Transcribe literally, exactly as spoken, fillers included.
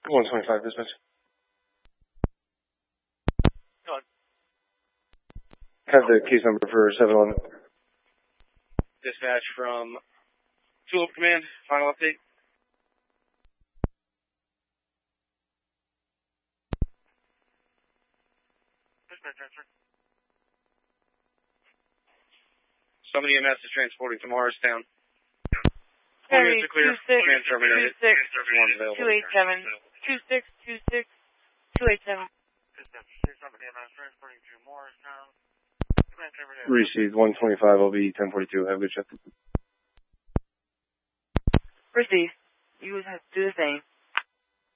one twenty-five, dispatch. Go on. Have the case number for seven eleven. Dispatch from Tulip Command, final update. Dispatch transfer. Summon E M S is transporting to Morristown. Terry, two six, two six, two eight seven, two six, two six, two eight seven. Received one twenty-five, I'll be ten forty-two. Have a good shift. Received. You would have to do the same.